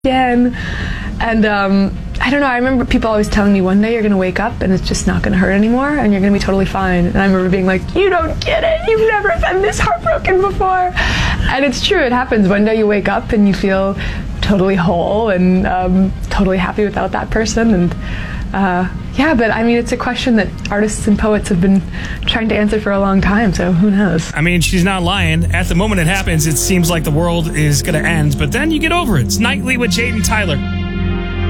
again. And I don't know, I remember people always telling me one day you're going to wake up and it's just not going to hurt anymore and you're going to be totally fine. And I remember being like, you don't get it, you've never been this heartbroken before. And it's true, it happens. One day you wake up and you feel totally whole and totally happy without that person. And yeah, but I mean, it's a question that artists and poets have been trying to answer for a long time, so who knows? I mean, she's not lying. At the moment it happens, it seems like the world is going to end, but then you get over it. It's Nightly with Jade and Tyler.